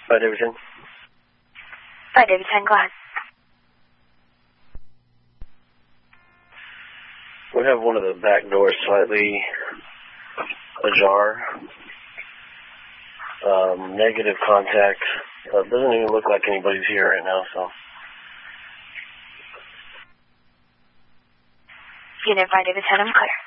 Hi, David 10. Hi, David 10, go ahead. We have one of the back doors slightly ajar. Negative contact. Doesn't even look like anybody's here right now, so. Unit 5, David 10, I'm clear.